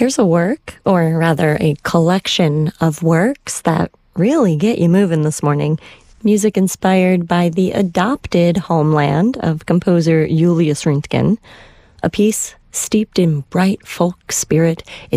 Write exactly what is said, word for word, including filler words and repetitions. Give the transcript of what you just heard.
Here's a work, or rather a collection of works that really get you moving this morning. Music inspired by the adopted homeland of composer Julius Röntgen. A piece steeped in bright folk spirit.